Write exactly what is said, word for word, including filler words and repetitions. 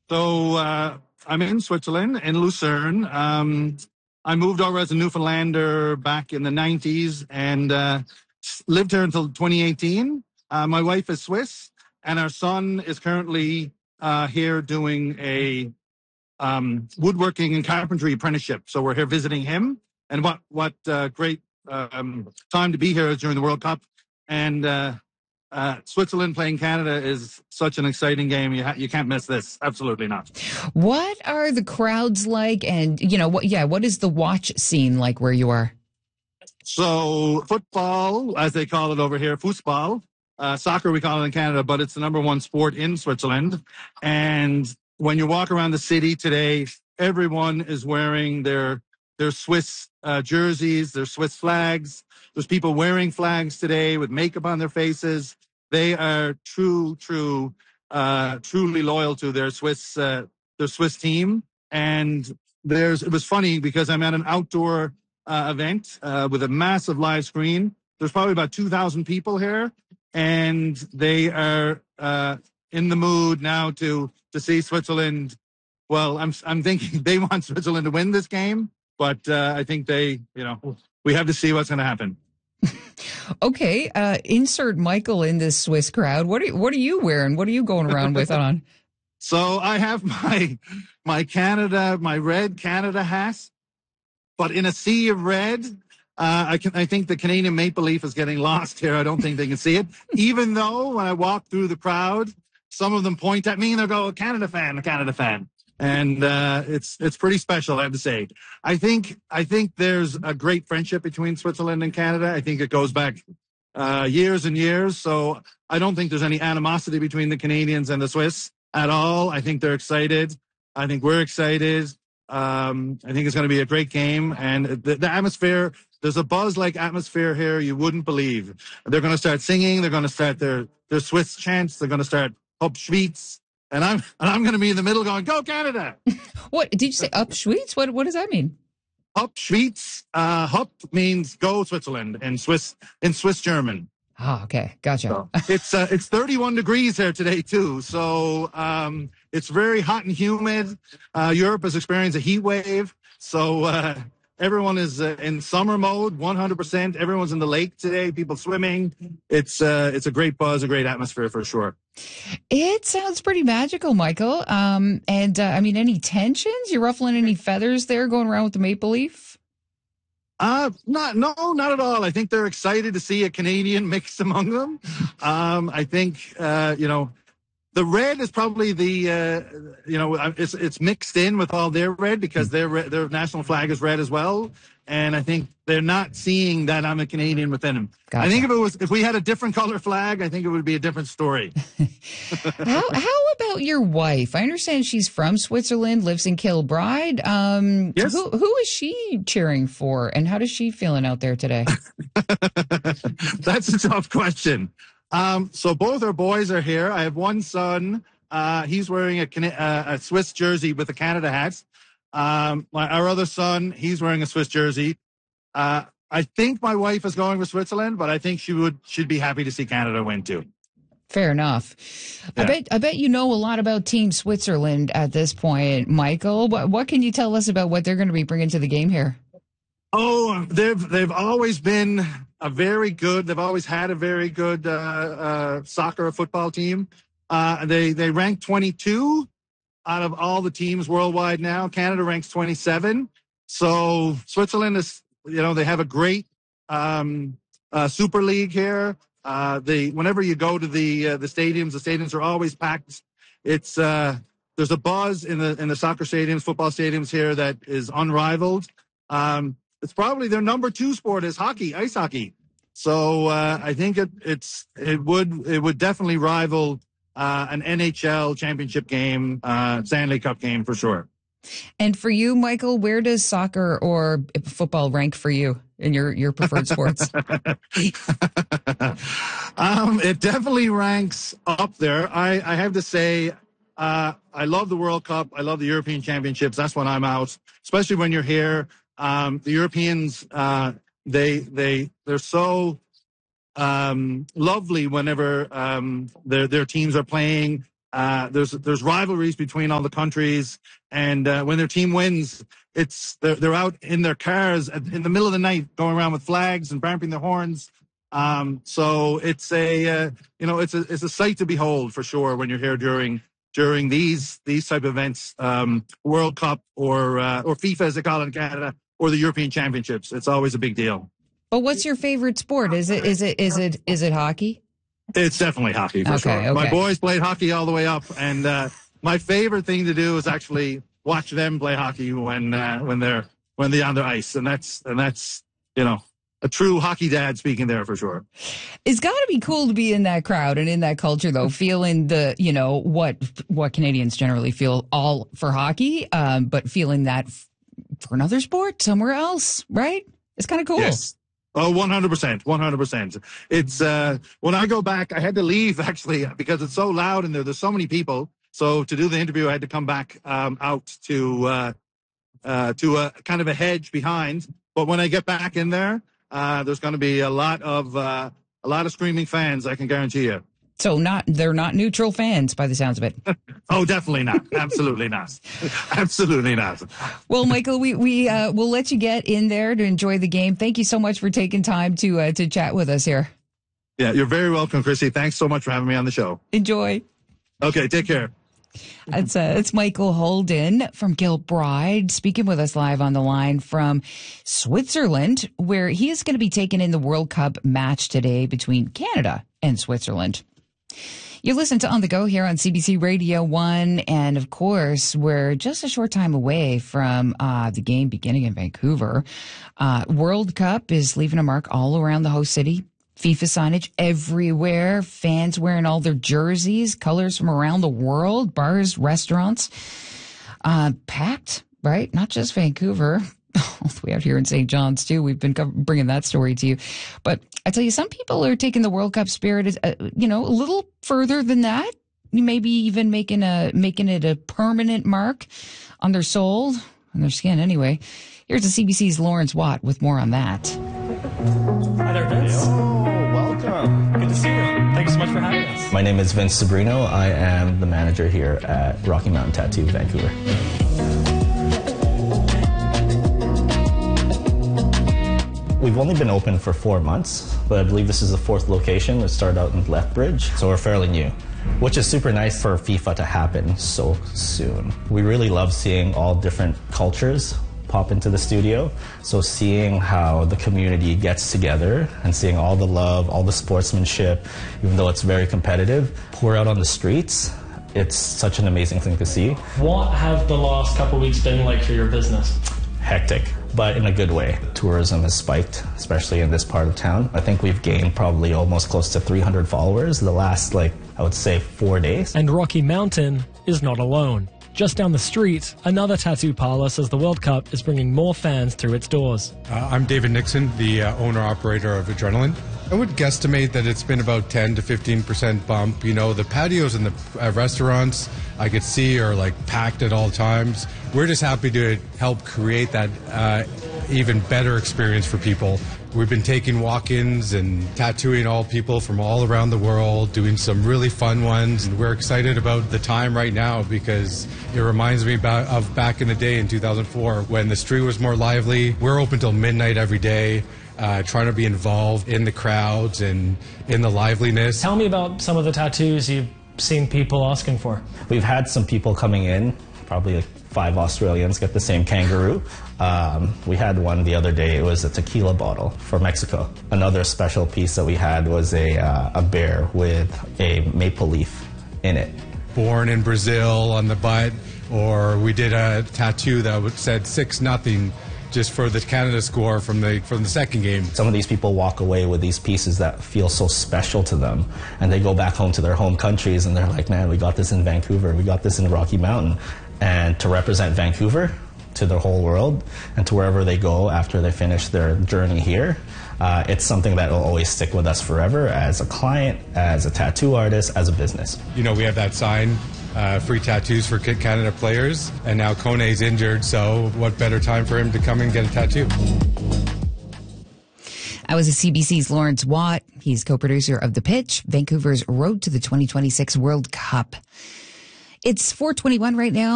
So uh, I'm in Switzerland, in Lucerne. Um, I moved over as a Newfoundlander back in the nineties and uh, lived here until twenty eighteen. Uh, my wife is Swiss, and our son is currently uh, here doing a um, woodworking and carpentry apprenticeship. So we're here visiting him. And what what uh, great um, time to be here during the World Cup. And uh, uh, Switzerland playing Canada is such an exciting game. You ha- you can't miss this. Absolutely not. What are the crowds like? And, you know, what, yeah, what is the watch scene like where you are? So football, as they call it over here, football, uh, soccer we call it in Canada, but it's the number one sport in Switzerland. And when you walk around the city today, everyone is wearing their their Swiss uh, jerseys, their Swiss flags. There's people wearing flags today with makeup on their faces. They are true, true, uh, truly loyal to their Swiss uh, their Swiss team. And there's it was funny because I'm at an outdoor Uh, event uh, with a massive live screen. There's probably about two thousand people here, and they are uh, in the mood now to to see Switzerland. Well, I'm I'm thinking they want Switzerland to win this game, but uh, I think they, you know, we have to see what's going to happen. Okay, uh, insert Michael in this Swiss crowd. What are what are you wearing? What are you going around with on? So I have my my Canada, my red Canada hat. But in a sea of red, uh, I can. I think the Canadian maple leaf is getting lost here. I don't think they can see it. Even though when I walk through the crowd, some of them point at me and they go, "Canada fan, a Canada fan," and uh, it's it's pretty special, I have to say. I think I think there's a great friendship between Switzerland and Canada. I think it goes back uh, years and years. So I don't think there's any animosity between the Canadians and the Swiss at all. I think they're excited. I think we're excited. Um, I think it's going to be a great game, and the, the atmosphere, there's a buzz like atmosphere here you wouldn't believe. They're going to start singing. They're going to start their, their Swiss chants. They're going to start Up Schweiz. And I'm, and I'm going to be in the middle going, go Canada. What did you say? Up Schweiz? What, what does that mean? Up Schweiz. Uh, Hup means go Switzerland in Swiss, in Swiss German. Oh, okay. Gotcha. So it's, uh, it's thirty-one degrees here today too. So, um, it's very hot and humid. Uh, Europe has experienced a heat wave. So, uh, everyone is uh, in summer mode, one hundred percent. Everyone's in the lake today, people swimming. It's, uh, it's a great buzz, a great atmosphere for sure. It sounds pretty magical, Michael. Um, and, uh, I mean, any tensions? You ruffling any feathers there going around with the maple leaf? Uh, not, no, not at all. I think they're excited to see a Canadian mixed among them. Um, I think, uh, you know, the red is probably the, uh, you know, it's it's mixed in with all their red because their their national flag is red as well, and I think they're not seeing that I'm a Canadian within them. Gotcha. I think if it was if we had a different color flag, I think it would be a different story. how how about your wife? I understand she's from Switzerland, lives in Kilbride. Um, yes. Who who is she cheering for, and how does she feeling out there today? That's a tough question. Um, so both our boys are here. I have one son. Uh, he's wearing a, uh, a Swiss jersey with a Canada hat. Um, my, our other son, he's wearing a Swiss jersey. Uh, I think my wife is going for Switzerland, but I think she would, she'd be happy to see Canada win too. Fair enough. Yeah. I bet, I bet you know a lot about Team Switzerland at this point, Michael. What, what can you tell us about what they're going to be bringing to the game here? Oh, they've, they've always been a very good, they've always had a very good, uh, uh, soccer or football team. Uh, they, they rank twenty-two out of all the teams worldwide now. Canada ranks twenty-seven. So Switzerland is, you know, they have a great, um, uh, super league here. Uh, they, whenever you go to the, uh, the stadiums, the stadiums are always packed. It's, uh, there's a buzz in the, in the soccer stadiums, football stadiums here that is unrivaled. Um, It's probably their number two sport is hockey, ice hockey. So uh, I think it, it's it would it would definitely rival uh, an N H L championship game, uh, Stanley Cup game for sure. And for you, Michael, where does soccer or football rank for you in your your preferred sports? um, it definitely ranks up there. I, I have to say. Uh, I love the World Cup. I love the European Championships. That's when I'm out, especially when you're here. Um, the Europeans, uh, they, they, they're so, um, lovely whenever, um, their, their teams are playing. Uh, there's there's rivalries between all the countries, and uh, when their team wins, it's they're, they're out in their cars at, in the middle of the night, going around with flags and bumping their horns. Um, so it's a uh, you know it's a it's a sight to behold for sure when you're here during during these these type of events, um, World Cup or uh, or FIFA as they call it in Canada, or the European Championships. It's always a big deal. But what's your favorite sport? Is it is it is it is it hockey? It's definitely hockey for okay, sure. Okay. My boys played hockey all the way up, and uh, my favorite thing to do is actually watch them play hockey when uh, when they're when they're on the ice, and that's and that's you know a true hockey dad speaking there for sure. It's got to be cool to be in that crowd and in that culture, though, feeling the you know what what Canadians generally feel all for hockey, um, but feeling that f- for another sport somewhere else, right? It's kind of cool. Yes. Oh, one hundred percent, one hundred percent. It's, uh, when I go back, I had to leave actually because it's so loud in there. There's so many people. So to do the interview, I had to come back, um, out to, uh, uh, to a kind of a hedge behind. But when I get back in there, uh, there's going to be a lot of, uh, a lot of screaming fans. I can guarantee you. So not they're not neutral fans by the sounds of it. Oh, definitely not. Absolutely not. Absolutely not. Well, Michael, we we uh, we'll let you get in there to enjoy the game. Thank you so much for taking time to uh, to chat with us here. Yeah, you're very welcome, Chrissy. Thanks so much for having me on the show. Enjoy. Okay, take care. It's uh, it's Michael Holden from Gilbride speaking with us live on the line from Switzerland, where he is going to be taking in the World Cup match today between Canada and Switzerland. You listen to On the Go here on C B C Radio one, and of course, we're just a short time away from uh, the game beginning in Vancouver. Uh, World Cup is leaving a mark all around the host city. FIFA signage everywhere, fans wearing all their jerseys, colors from around the world, bars, restaurants, uh, packed, right? Not just Vancouver. All the way out here in Saint John's, too. We've been bringing that story to you. But I tell you, some people are taking the World Cup spirit, uh, you know, a little further than that. Maybe even making a making it a permanent mark on their soul, on their skin anyway. Here's the C B C's Lawrence Watt with more on that. Hi there, Vince. Oh, welcome. Good to see you. Thanks so much for having us. My name is Vince Sabrino. I am the manager here at Rocky Mountain Tattoo, Vancouver. We've only been open for four months, but I believe this is the fourth location. It started out in Lethbridge, so we're fairly new, which is super nice for FIFA to happen so soon. We really love seeing all different cultures pop into the studio, so seeing how the community gets together and seeing all the love, all the sportsmanship, even though it's very competitive, pour out on the streets. It's such an amazing thing to see. What have the last couple of weeks been like for your business? Hectic, but in a good way. Tourism has spiked, especially in this part of town. I think we've gained probably almost close to three hundred followers the last, like, I would say four days. And Rocky Mountain is not alone. Just down the street, another tattoo parlor says the World Cup is bringing more fans through its doors. Uh, I'm David Nixon, the uh, owner-operator of Adrenaline. I would guesstimate that it's been about ten to fifteen percent bump. You know, the patios and the uh, restaurants I could see are like packed at all times. We're just happy to help create that uh, even better experience for people. We've been taking walk-ins and tattooing all people from all around the world, doing some really fun ones. And we're excited about the time right now because it reminds me about, of back in the day in two thousand four when the street was more lively. We're open till midnight every day. Uh, trying to be involved in the crowds and in the liveliness. Tell me about some of the tattoos you've seen people asking for. We've had some people coming in, probably like five Australians get the same kangaroo. Um, we had one the other day, it was a tequila bottle from Mexico. Another special piece that we had was a, uh, a bear with a maple leaf in it. Born in Brazil on the butt, or we did a tattoo that said six nothing. Just for the Canada score from the from the second game. Some of these people walk away with these pieces that feel so special to them, and they go back home to their home countries and they're like, man, we got this in Vancouver, we got this in Rocky Mountain. And to represent Vancouver to the whole world and to wherever they go after they finish their journey here, uh, it's something that will always stick with us forever as a client, as a tattoo artist, as a business. You know, we have that sign, Uh, free tattoos for Canada players, and now Kone's injured, so what better time for him to come and get a tattoo? I was a C B C's Lawrence Watt. He's co-producer of The Pitch, Vancouver's Road to the twenty twenty-six World Cup. It's four twenty-one right now.